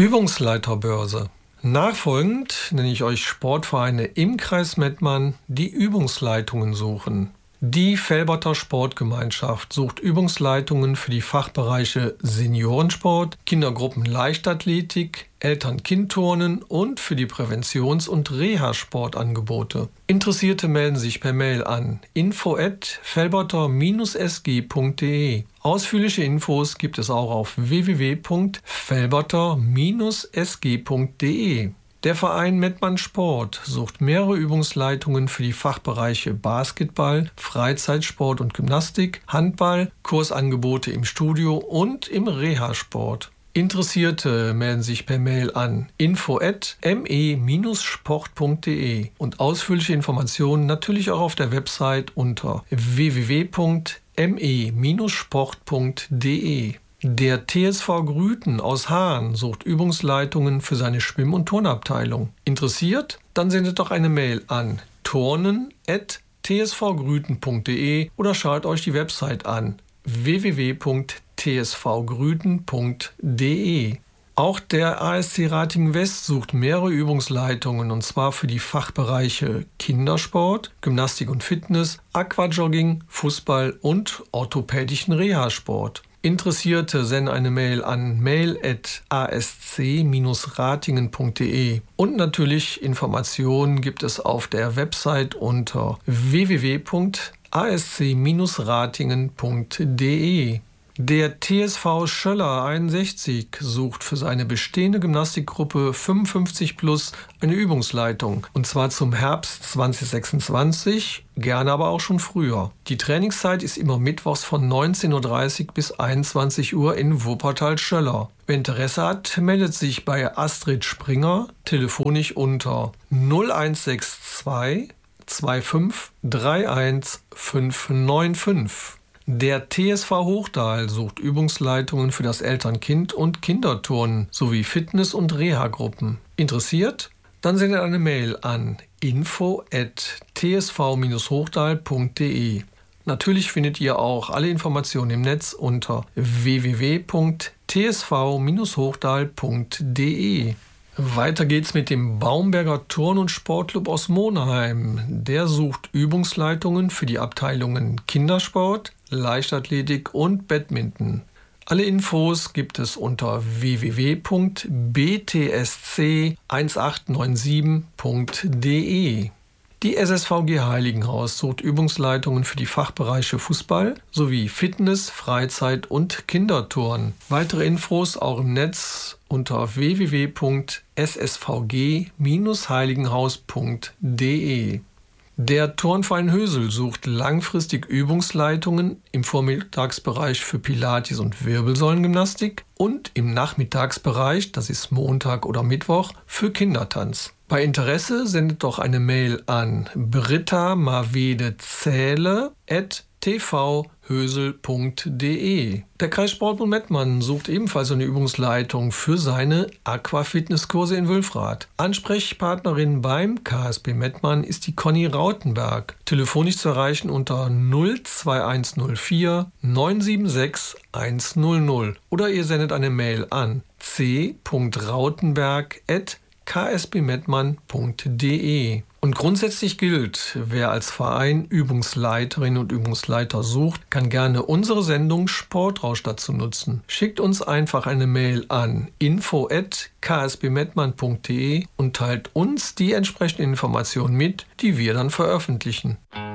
Übungsleiterbörse. Nachfolgend nenne ich euch Sportvereine im Kreis Mettmann, die Übungsleitungen suchen. Die Velberter Sportgemeinschaft sucht Übungsleitungen für die Fachbereiche Seniorensport, Kindergruppen Leichtathletik, Eltern-Kind-Turnen und für die Präventions- und Reha-Sportangebote. Interessierte melden sich per Mail an info@velberter-sg.de. Ausführliche Infos gibt es auch auf www.velberter-sg.de. Der Verein Mettmann Sport sucht mehrere Übungsleitungen für die Fachbereiche Basketball, Freizeitsport und Gymnastik, Handball, Kursangebote im Studio und im Reha-Sport. Interessierte melden sich per Mail an info@me-sport.de und ausführliche Informationen natürlich auch auf der Website unter www.me-sport.de. Der TSV Grüten aus Hahn sucht Übungsleitungen für seine Schwimm- und Turnabteilung. Interessiert? Dann sendet doch eine Mail an turnen@tsvgrüten.de oder schaut euch die Website an www.tsvgrüten.de. Auch der ASC Ratingen West sucht mehrere Übungsleitungen, und zwar für die Fachbereiche Kindersport, Gymnastik und Fitness, Aquajogging, Fußball und orthopädischen Reha-Sport. Interessierte senden eine Mail an mail@asc-ratingen.de und natürlich Informationen gibt es auf der Website unter www.asc-ratingen.de. Der TSV Schöller 61 sucht für seine bestehende Gymnastikgruppe 55 plus eine Übungsleitung, und zwar zum Herbst 2026, gerne aber auch schon früher. Die Trainingszeit ist immer mittwochs von 19:30 Uhr bis 21 Uhr in Wuppertal-Schöller. Wer Interesse hat, meldet sich bei Astrid Springer telefonisch unter 0162 25 31 595. Der TSV Hochdahl sucht Übungsleitungen für das Eltern-Kind- und Kinderturnen sowie Fitness- und Reha-Gruppen. Interessiert? Dann sendet eine Mail an info@tsv-hochdahl.de. Natürlich findet ihr auch alle Informationen im Netz unter www.tsv-hochdahl.de. Weiter geht's mit dem Baumberger Turn- und Sportclub aus Monheim. Der sucht Übungsleitungen für die Abteilungen Kindersport, Leichtathletik und Badminton. Alle Infos gibt es unter www.btsc1897.de. Die SSVG Heiligenhaus sucht Übungsleitungen für die Fachbereiche Fußball sowie Fitness, Freizeit und Kinderturnen. Weitere Infos auch im Netz unter www.ssvg-heiligenhaus.de. Der Turnverein Hösel sucht langfristig Übungsleitungen im Vormittagsbereich für Pilates und Wirbelsäulengymnastik und im Nachmittagsbereich, das ist Montag oder Mittwoch, für Kindertanz. Bei Interesse sendet doch eine Mail an britta-mavede-tvhösel.de. Der Kreissportbund Mettmann sucht ebenfalls eine Übungsleitung für seine Aquafitnesskurse in Wülfrath. Ansprechpartnerin beim KSB Mettmann ist die Conny Rautenberg. Telefonisch zu erreichen unter 02104 976 100 oder ihr sendet eine Mail an c.rautenberg@ksbmettmann.de. Und grundsätzlich gilt, wer als Verein Übungsleiterinnen und Übungsleiter sucht, kann gerne unsere Sendung Sportrausch dazu nutzen. Schickt uns einfach eine Mail an info@ksbmettmann.de und teilt uns die entsprechenden Informationen mit, die wir dann veröffentlichen.